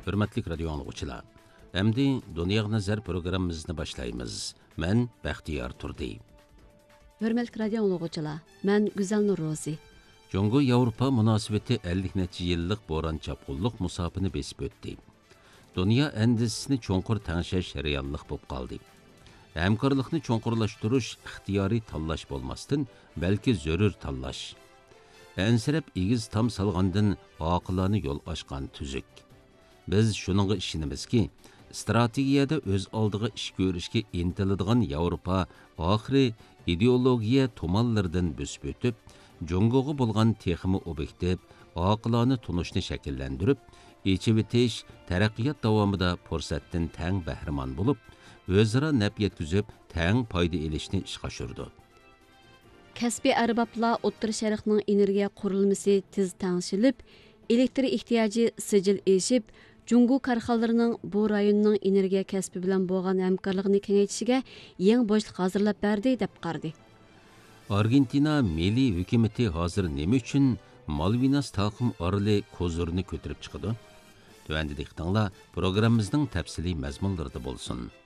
Hürmetlik radio anlıqçılar. Әмді Dünya Nazar programımızını başlayımız. Mən Bəxtiyar Turdi. Hürmetlik radio anlıqçılar. Mən Güzel Nur Rozi. Jongo Avrupa münasibeti 50 neçə yıllık boran çapqulluq musabını besip ötdi. Dünya endisini çonqur təngşəş reallıq bob qaldı. Həmkarlıqni çonqurlaşdırış ixtiyari tallaş bolmasdın, bəlkə zörür tallaş. Ənsirəb igiz tam salğandın aqılanı yol açqan tüzük. Biz şununğa işinimiz ki, strategiyada öz aldığı iş görüşke intiladigan Avrupa ahiri ideologiya tumallardan büsüp ötüp, Jongo'ga bolğan teximi obyektiv, aqılanı tunuşni şəkillendirip, içivitiş, taraqqiyat davamida fursatdan təng bəhrman bulup, özara nəp yetkizib, təng payda elishni işqa şurdu. Kəsbi ərbablar O'rta Şərqning energiya qurilmasi tez tangshilib, elektr ehtiyacı sijil eşib, Jungo karxanalarining bu rayonning energiya kasbi bilan bo'lgan hamkorligini kengaytishiga yangi boshliq hozirlab berdi deb qardi. Argentina milliy hukumati hozir nima uchun Malvinas taqim orli ko'zurni ko'tarib chiqadi? Tövəndi diqtanlar programımızın təfsili məzmunlarında bolsun.